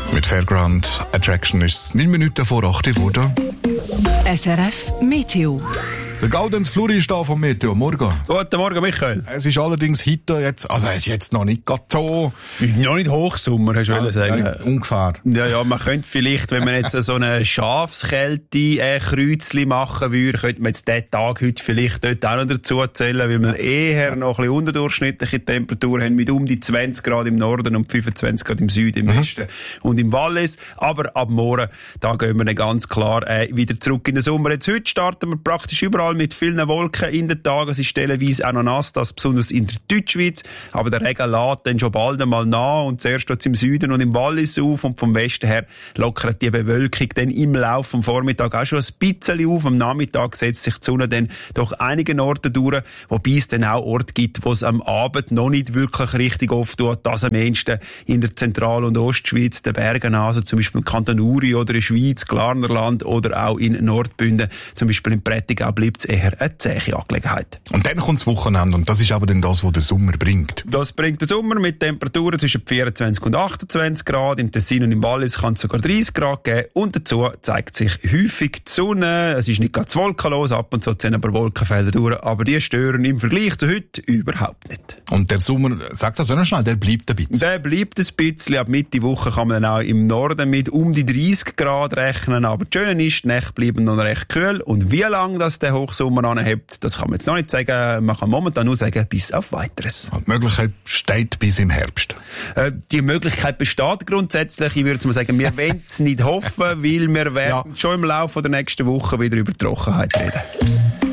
Mit Fairground Attraction ist es 9 Minuten vor 8 Uhr geworden. SRF Meteo. Der Gaudenz Fluri ist da vom Meteo. Morgen. Guten Morgen, Michael. Es ist allerdings heute jetzt, also es ist jetzt noch nicht gerade so. Ist noch nicht Hochsommer, hast du sagen. Ja, ungefähr. Ja, man könnte vielleicht, wenn man jetzt so eine Schafskälte-Kreuzli machen würde, könnte man jetzt diesen Tag heute vielleicht dort auch noch dazu zählen, weil wir eher noch ein bisschen unterdurchschnittliche Temperaturen haben, mit um die 20 Grad im Norden und 25 Grad im Süden, im Westen und im Wallis. Aber ab morgen, da gehen wir dann ganz klar wieder zurück in den Sommer. Jetzt heute starten wir praktisch überall mit vielen Wolken in den Tagen. Es ist stellenweise auch noch nass, das besonders in der Deutschschweiz. Aber der Regen lädt dann schon bald einmal nach und zuerst dort im Süden und im Wallis auf und vom Westen her lockert die Bewölkung dann im Laufe vom Vormittag auch schon ein bisschen auf. Am Nachmittag setzt sich die Sonne dann durch einige Orte durch, wobei es dann auch Orte gibt, wo es am Abend noch nicht wirklich richtig oft tut. Das am ehesten in der Zentral- und Ostschweiz, den Bergen, also zum Beispiel im Kanton Uri oder in der Schweiz, Glarnerland oder auch in Nordbünden, zum Beispiel in Prättigau, bleibt es eher eine zähe Angelegenheit. Und dann kommt das Wochenende und das ist aber dann das, was der Sommer bringt. Das bringt den Sommer mit Temperaturen zwischen 24 und 28 Grad. Im Tessin und im Wallis kann es sogar 30 Grad geben. Und dazu zeigt sich häufig die Sonne. Es ist nicht ganz wolkenlos, ab und zu ziehen aber Wolkenfelder durch. Aber die stören im Vergleich zu heute überhaupt nicht. Und der Sommer, sag das auch noch schnell, der bleibt ein bisschen. Der bleibt ein bisschen. Ab Mitte Woche kann man dann auch im Norden mit um die 30 Grad rechnen. Aber das Schöne ist, die Nächte bleiben noch recht kühl. Und wie lange das der Hochsommer anhebt, das kann man jetzt noch nicht sagen. Man kann momentan nur sagen, bis auf Weiteres. Die Möglichkeit besteht bis im Herbst. Die Möglichkeit besteht grundsätzlich. Ich würde mal sagen, wir wollen es nicht hoffen, weil wir werden schon im Laufe der nächsten Woche wieder über Trockenheit reden.